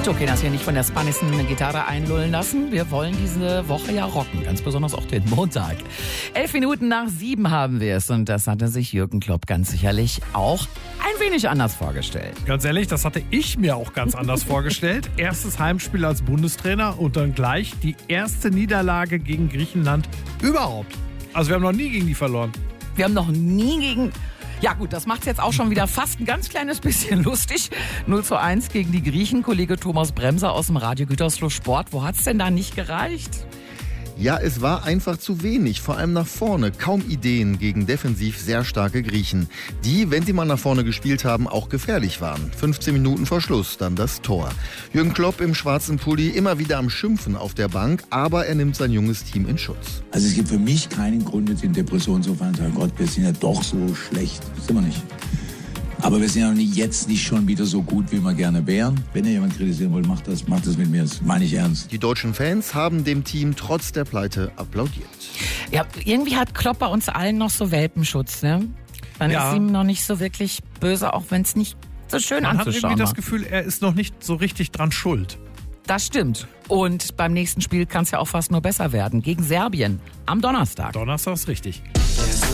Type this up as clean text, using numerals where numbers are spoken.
Tito kann das hier nicht von der spanischen Gitarre einlullen lassen. Wir wollen diese Woche ja rocken, ganz besonders auch den Montag. 7:11 haben wir es und das hatte sich Jürgen Klopp ganz sicherlich auch ein wenig anders vorgestellt. Ganz ehrlich, das hatte ich mir auch ganz anders vorgestellt. Erstes Heimspiel als Bundestrainer und dann gleich die erste Niederlage gegen Griechenland überhaupt. Also wir haben noch nie gegen die verloren. Wir haben noch nie gegen... Ja gut, das macht jetzt auch schon wieder fast ein ganz kleines bisschen lustig. 0:1 gegen die Griechen. Kollege Thomas Bremser aus dem Radio Gütersloh Sport. Wo hat's denn da nicht gereicht? Ja, es war einfach zu wenig, vor allem nach vorne. Kaum Ideen gegen defensiv sehr starke Griechen, die, wenn sie mal nach vorne gespielt haben, auch gefährlich waren. 15 Minuten vor Schluss dann das Tor. Jürgen Klopp im schwarzen Pulli immer wieder am Schimpfen auf der Bank, aber er nimmt sein junges Team in Schutz. Also es gibt für mich keinen Grund, jetzt in Depression zu fallen und zu sagen, Gott, wir sind ja doch so schlecht. Das sind wir nicht. Aber wir sind ja jetzt nicht schon wieder so gut, wie wir gerne wären. Wenn ihr jemand kritisieren wollt, macht das mit mir. Das meine ich ernst. Die deutschen Fans haben dem Team trotz der Pleite applaudiert. Ja, irgendwie hat Klopp bei uns allen noch so Welpenschutz, ne? Man ist ihm noch nicht so wirklich böse, auch wenn es nicht so schön Man anzuschauen hat irgendwie das Gefühl, er ist noch nicht so richtig dran schuld. Das stimmt. Und beim nächsten Spiel kann es ja auch fast nur besser werden. Gegen Serbien am Donnerstag. Donnerstag ist richtig.